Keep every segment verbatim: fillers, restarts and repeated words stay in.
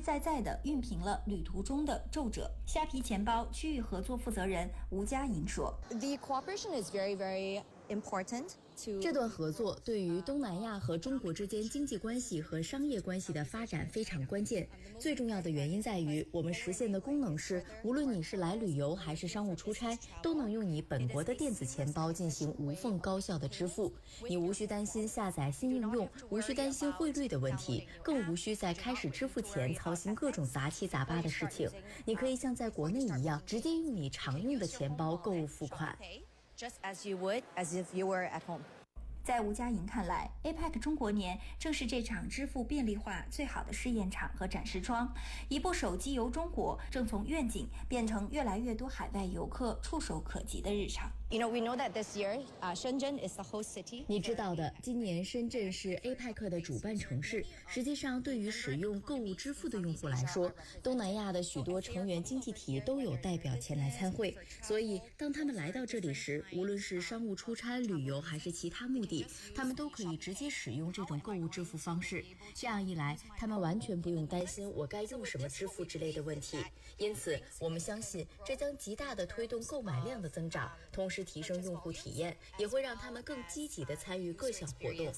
在在地熨平了旅途中的皱褶。虾皮钱包区域合作负责人吴佳莹说 ：“The cooperation is very, very important。” 这段合作对于东南亚和中国之间经济关系和商业关系的发展非常关键。最重要的原因在于，我们实现的功能是，无论你是来旅游还是商务出差，都能用你本国的电子钱包进行无缝高效的支付。你无需担心下载新应用，无需担心汇率的问题，更无需在开始支付前操心各种杂七杂八的事情。你可以像在国内一样，直接用你常用的钱包购物付款。 Just as you would, as if you were at home. 在吴佳莹看来 ，A P E C 中国年正是这场支付便利化最好的试验场和展示窗。一部手机游中国正从愿景变成越来越多海外游客触手可及的日常。 You know, we know that this year, uh, Shenzhen is the host city. 你知道的，今年深圳是 A P E C 的主办城市。实际上，对于使用购物支付的用户来说，东南亚的许多成员经济体都有代表前来参会。所以，当他们来到这里时，无论是商务出差、旅游还是其他目的，他们都可以直接使用这种购物支付方式。这样一来，他们完全不用担心我该用什么支付之类的问题。因此，我们相信这将极大地推动购买量的增长，同时提升用户体验，也会让他们更积极地参与各项活动。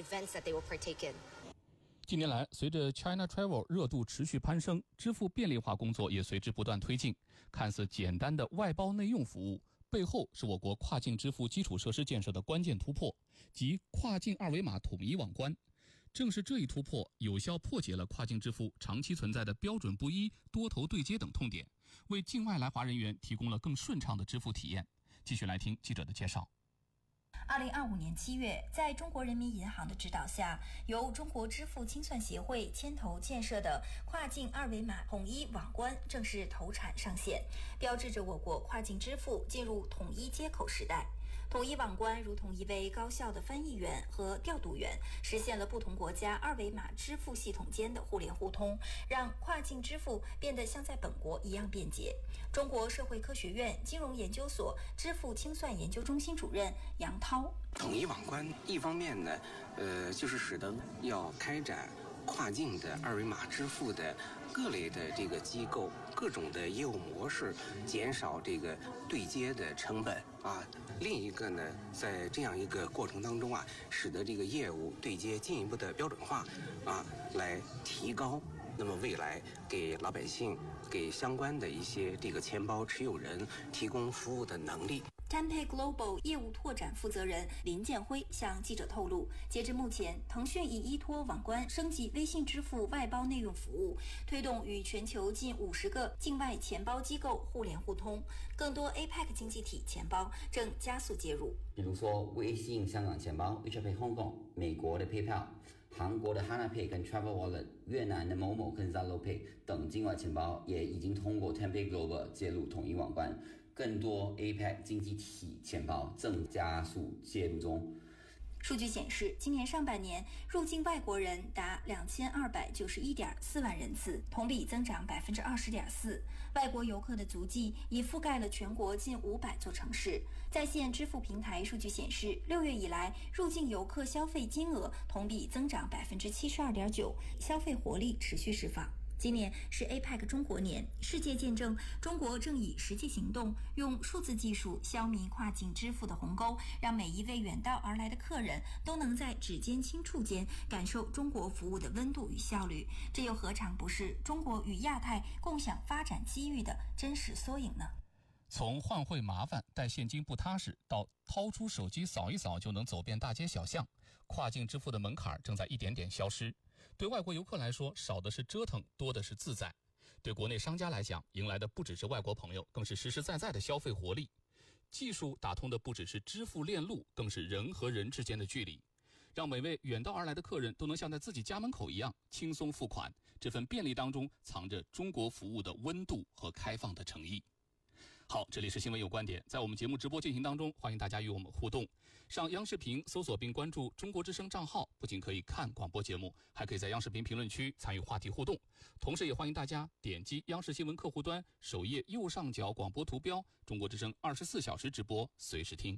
近年来，随着 China Travel 热度持续攀升，支付便利化工作也随之不断推进。看似简单的外包内用服务，背后是我国跨境支付基础设施建设的关键突破，即跨境二维码统一网关。正是这一突破，有效破解了跨境支付长期存在的标准不一、多头对接等痛点，为境外来华人员提供了更顺畅的支付体验。继续来听记者的介绍。 二零二五年七月，在中国人民银行的指导下，由中国支付清算协会牵头建设的跨境二维码统一网关正式投产上线，标志着我国跨境支付进入统一接口时代。统一网关如同一位高效的翻译员和调度员，实现了不同国家二维码支付系统间的互联互通，让跨境支付变得像在本国一样便捷。中国社会科学院金融研究所支付清算研究中心主任杨涛， 统一网关一方面呢，呃，就是使得要开展跨境的二维码支付的各类的这个机构各种的业务模式，减少这个对接的成本啊。另一个呢，在这样一个过程当中啊，使得这个业务对接进一步的标准化啊，来提高那么未来给老百姓、给相关的一些这个钱包持有人提供服务的能力。 Tenpay Global 业务拓展负责人林建辉向记者透露，截至目前，腾讯已依托网关升级微信支付外包内用服务，推动与全球近五十个境外钱包机构互联互通，更多 A P E C 经济体钱包正加速接入。 比如说，微信香港钱包 WeChat Pay Hong Kong、美国的 PayPal、韩国的 Hana Pay 跟 Travel Wallet、越南的某某跟 Zalo Pay 等境外钱包也已经通过 Tenpay Global 接入统一网关。更多 A P E C 经济体钱包正加速介入中。 数据显示，今年上半年入境外国人达两千二百九十一点四万人次，同比增长百分之二十点四。外国游客的足迹已覆盖了全国近五百座城市。在线支付平台数据显示，六月以来入境游客消费金额同比增长百分之七十二点九，消费活力持续释放。今年是 A P E C 中国年，世界见证中国正以实际行动，用数字技术消弭跨境支付的鸿沟，让每一位远道而来的客人都能在指尖轻触间感受中国服务的温度与效率。这又何尝不是中国与亚太共享发展机遇的真实缩影呢？ 从换汇麻烦、带现金不踏实，到掏出手机扫一扫就能走遍大街小巷，跨境支付的门槛正在一点点消失。对外国游客来说，少的是折腾，多的是自在；对国内商家来讲，迎来的不只是外国朋友，更是实实在在的消费活力。技术打通的不只是支付链路，更是人和人之间的距离，让每位远道而来的客人都能像在自己家门口一样轻松付款。这份便利当中藏着中国服务的温度和开放的诚意。好，这里是新闻有观点，在我们节目直播进行当中，欢迎大家与我们互动。上央视频搜索并关注中国之声账号，不仅可以看广播节目，还可以在央视频评论区参与话题互动。同时也欢迎大家点击央视新闻客户端首页右上角广播图标，中国之声二十四小时直播，随时听。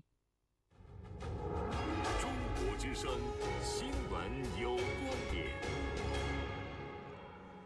中国之声新闻有观点。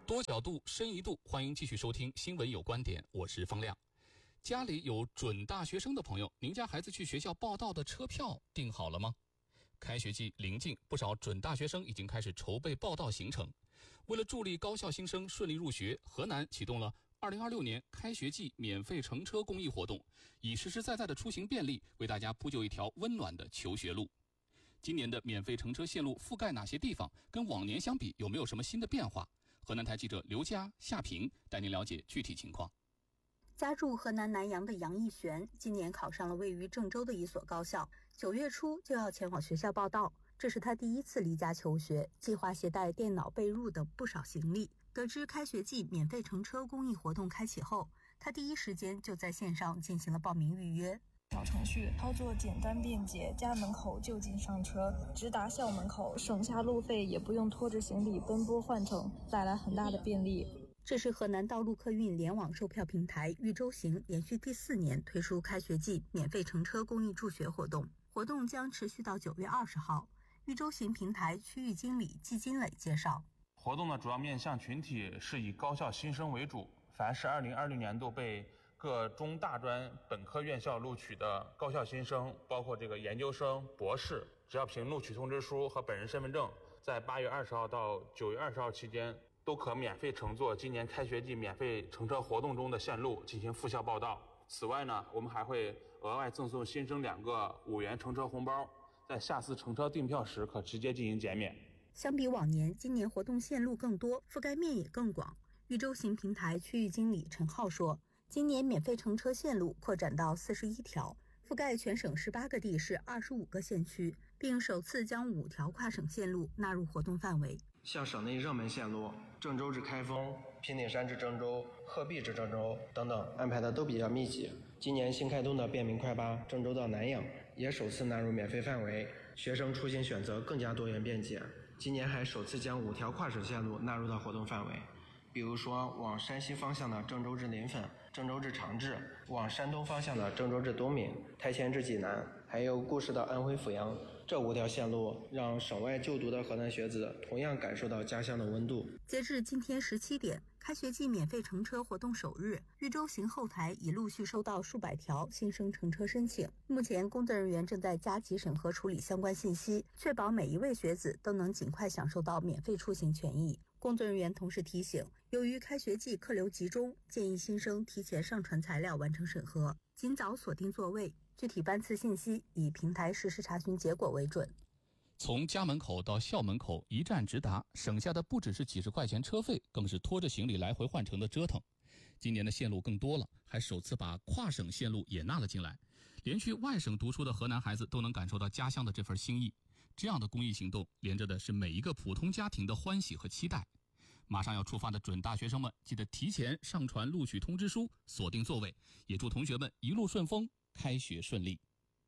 多角度，深一度，欢迎继续收听新闻有观点，我是方亮。家里有准大学生的朋友，您家孩子去学校报到的车票订好了吗？开学季临近，不少准大学生已经开始筹备报到行程。为了助力高校新生顺利入学，河南启动了二零二六年开学季免费乘车公益活动，以实实在在的出行便利，为大家铺就一条温暖的求学路。今年的免费乘车线路覆盖哪些地方？跟往年相比，有没有什么新的变化？河南台记者刘佳、夏平带您了解具体情况。 家住河南南阳的杨艺璇，今年考上了位于郑州的一所高校，九月初就要前往学校报到。这是他第一次离家求学，计划携带电脑、被褥等不少行李。得知开学季免费乘车公益活动开启后，他第一时间就在线上进行了报名预约。 小程序操作简单便捷，家门口就近上车，直达校门口，省下路费，也不用拖着行李奔波换乘，带来很大的便利。 这是河南道路客运联网售票平台豫州行连续第四年推出开学季免费乘车公益助学活动，活动将持续到九月二十号。豫州行平台区域经理季金磊介绍， 活动的主要面向群体是以高校新生为主，凡是二零二六年度被各中大专本科院校录取的高校新生，包括这个研究生、博士，只要凭录取通知书和本人身份证，在八月二十号到九月二十号期间，都可免费乘坐今年开学季免费乘车活动中的线路进行赴校报到。此外呢，我们还会额外赠送新生两个五元乘车红包，在下次乘车订票时可直接进行减免。 相比往年，今年活动线路更多，覆盖面也更广。豫州行平台区域经理陈浩说，今年免费乘车线路扩展到四十一条，覆盖全省十八个地市二十五个县区，并首次将五条跨省线路纳入活动范围。 像省内热门线路郑州至开封、平顶山至郑州、鹤壁至郑州等等安排的都比较密集。今年新开通的便民快巴郑州到南阳也首次纳入免费范围，学生出行选择更加多元便捷。今年还首次将五条跨省线路纳入到活动范围，比如说往山西方向的郑州至临汾、郑州至长治，往山东方向的郑州至东闽、台前至济南，还有固始到安徽阜阳。这五条线路让省外就读的河南学子同样感受到家乡的温度。 截至今天十七点，开学季免费乘车活动首日，豫州行后台已陆续收到数百条新生乘车申请。目前工作人员正在加急审核处理相关信息，确保每一位学子都能尽快享受到免费出行权益。工作人员同时提醒，由于开学季客流集中，建议新生提前上传材料完成审核，尽早锁定座位。具体班次信息以平台实时查询结果为准。 从家门口到校门口一站直达，省下的不只是几十块钱车费，更是拖着行李来回换乘的折腾。今年的线路更多了，还首次把跨省线路也纳了进来，连去外省读书的河南孩子都能感受到家乡的这份心意。这样的公益行动连着的是每一个普通家庭的欢喜和期待。马上要出发的准大学生们，记得提前上传录取通知书，锁定座位，也祝同学们一路顺风，开学顺利。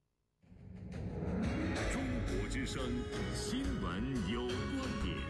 中国之声，新闻有观点。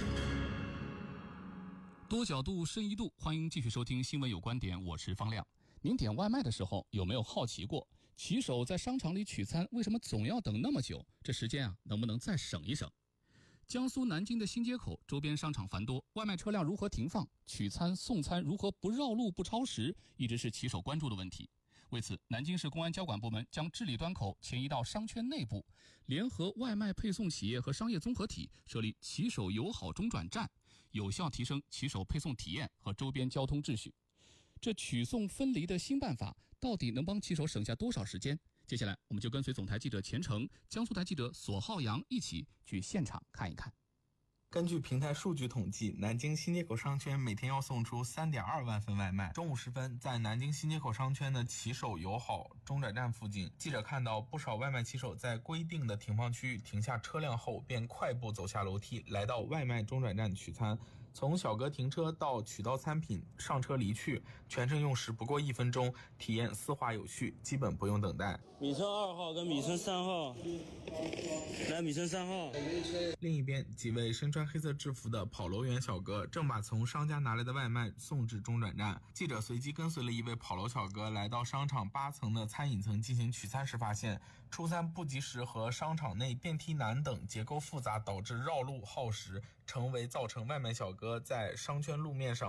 多角度，深一度，欢迎继续收听新闻有观点，我是方亮。您点外卖的时候有没有好奇过，骑手在商场里取餐为什么总要等那么久？这时间啊，能不能再省一省？江苏南京的新街口周边商场繁多，外卖车辆如何停放，取餐送餐如何不绕路不超时，一直是骑手关注的问题。为此，南京市公安交管部门将治理端口迁移到商圈内部，联合外卖配送企业和商业综合体设立骑手友好中转站，有效提升骑手配送体验和周边交通秩序。这取送分离的新办法到底能帮骑手省下多少时间？接下来我们就跟随总台记者钱程、江苏台记者索浩洋一起去现场看一看。 根据平台数据统计，南京新街口商圈每天要送出 三点二万份外卖。中午时分，在南京新街口商圈的骑手友好中转站附近，记者看到不少外卖骑手在规定的停放区域停下车辆后，便快步走下楼梯，来到外卖中转站取餐。从小格停车到取到餐品上车离去，全程用时不过一分钟，体验丝滑有序，基本不用等待。 米村二号跟米村三号，来米村三号。 另一边，几位身穿黑色制服的跑楼员小哥正把从商家拿来的外卖送至中转站。记者随机跟随了一位跑楼小哥来到商场八层的餐饮层进行取餐时，发现出餐不及时和商场内电梯难等结构复杂导致绕路耗时， 成为造成外卖小哥在商圈路面上